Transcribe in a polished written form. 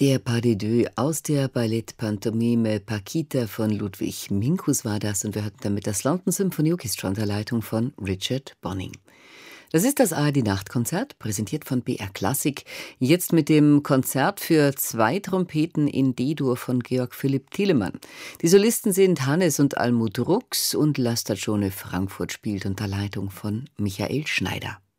Der Pas de deux aus der Ballettpantomime Paquita von Ludwig Minkus war das, und wir hatten damit das London Symphony Orchestra unter Leitung von Richard Bonning. Das ist das ARD-Nachtkonzert, präsentiert von BR Klassik. Jetzt mit dem Konzert für 2 Trompeten in D-Dur von Georg Philipp Thielemann. Die Solisten sind Hannes und Almut Rux, und La Stagione Frankfurt spielt unter Leitung von Michael Schneider.